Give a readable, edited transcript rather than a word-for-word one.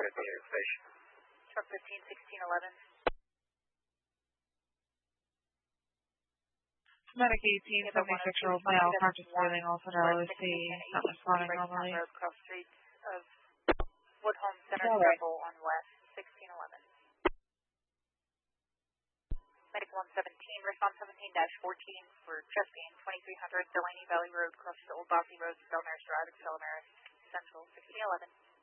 at the station. Truck 151611. Medic 18, 76-year-old male, conscious breathing, also LOC, not responding normally. Road, cross streets of Woodholm Center Travel on West 1611. Medic 117, response 17-14 for chest pain, 2300 Delaney Valley Road, cross to Old Bossy Road, Belmaris Drive, Belmaris Central 1611.